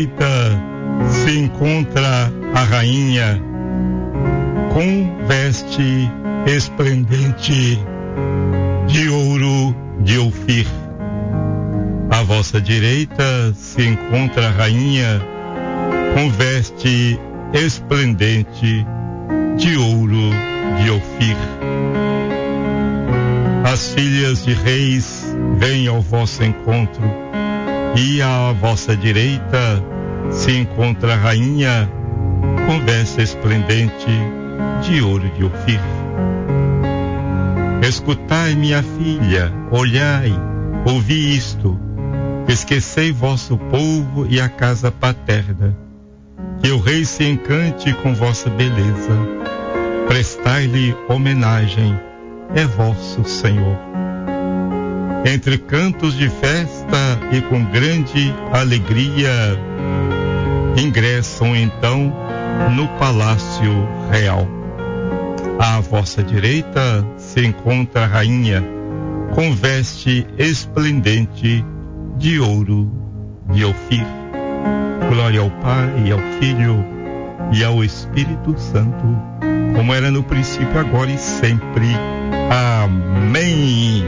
direita se encontra a rainha com veste esplendente de ouro de Ofir. À vossa direita se encontra a rainha com veste esplendente de ouro de Ofir. As filhas de reis vêm ao vosso encontro, e à vossa direita se encontra a rainha com veste esplendente de ouro de Ofir. Escutai, minha filha, olhai, ouvi isto. Esquecei vosso povo e a casa paterna, que o rei se encante com vossa beleza. Prestai-lhe homenagem, é vosso Senhor. Entre cantos de festa e com grande alegria, ingressam então no palácio real. À vossa direita se encontra a rainha com veste esplendente de ouro de Ofir. Glória ao Pai, ao Filho e ao Espírito Santo, como era no princípio, agora e sempre. Amém.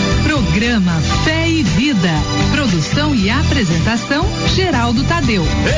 Programa Fé e Vida. Produção e apresentação, Geraldo Tadeu.